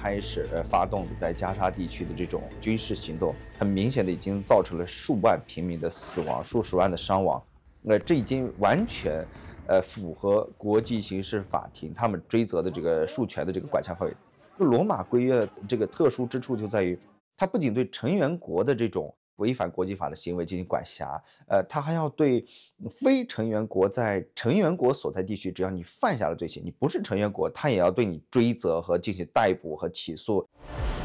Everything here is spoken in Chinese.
开始发动的在加沙地区的这种军事行动，很明显的已经造成了数万平民的死亡，数十万的伤亡。这已经完全符合国际刑事法庭他们追责的这个授权的这个管辖范围。罗马规约这个特殊之处就在于，它不仅对成员国的这种违反国际法的行为进行管辖，它还要对非成员国在成员国所在地区，只要你犯下了罪行，你不是成员国，它也要对你追责和进行逮捕和起诉。